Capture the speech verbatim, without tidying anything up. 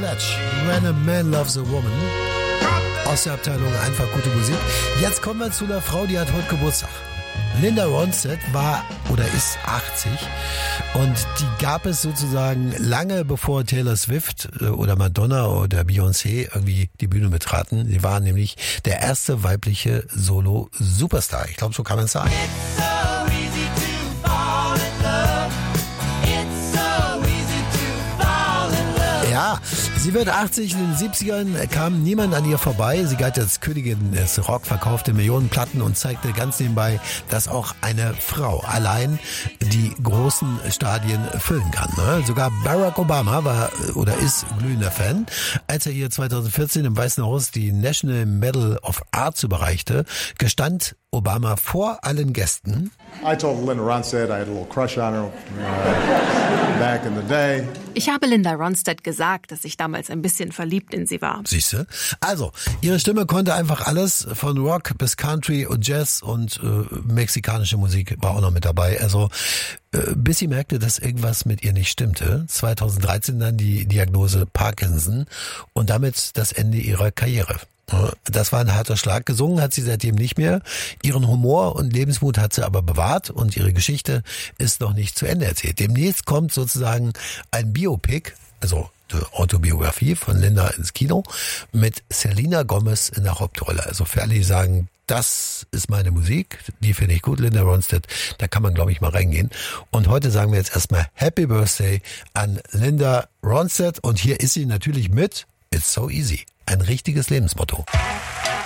Sledge, When a Man Loves a Woman. Aus der Abteilung einfach gute Musik. Jetzt kommen wir zu einer Frau, die hat heute Geburtstag. Linda Ronstadt war oder ist achtzig und die gab es sozusagen lange bevor Taylor Swift oder Madonna oder Beyoncé irgendwie die Bühne betraten. Sie war nämlich der erste weibliche Solo-Superstar. Ich glaube, so kann man es sagen. Ja, sie wird achtzig, in den siebzigern kam niemand an ihr vorbei. Sie galt als Königin des Rock, verkaufte Millionen Platten und zeigte ganz nebenbei, dass auch eine Frau allein die großen Stadien füllen kann. Ne? Sogar Barack Obama war oder ist glühender Fan. Als er ihr zweitausendvierzehn im Weißen Haus die National Medal of Arts überreichte, gestand Obama vor allen Gästen: I told Linda Ronstadt I had a little crush on her uh, back in the day. Ich habe Linda Ronstadt gesagt, dass ich damals ein bisschen verliebt in sie war. Siehste? Also, ihre Stimme konnte einfach alles, von Rock bis Country und Jazz und äh, mexikanische Musik war auch noch mit dabei. Also, äh, bis sie merkte, dass irgendwas mit ihr nicht stimmte. zweitausenddreizehn dann die Diagnose Parkinson und damit das Ende ihrer Karriere. Das war ein harter Schlag. Gesungen hat sie seitdem nicht mehr. Ihren Humor und Lebensmut hat sie aber bewahrt und ihre Geschichte ist noch nicht zu Ende erzählt. Demnächst kommt sozusagen ein Biopic, also die Autobiografie von Linda ins Kino mit Selena Gomez in der Hauptrolle. Also für alle, die sagen, das ist meine Musik, die finde ich gut, Linda Ronstadt, da kann man, glaube ich, mal reingehen. Und heute sagen wir jetzt erstmal Happy Birthday an Linda Ronstadt und hier ist sie natürlich mit It's So Easy. Ein richtiges Lebensmotto.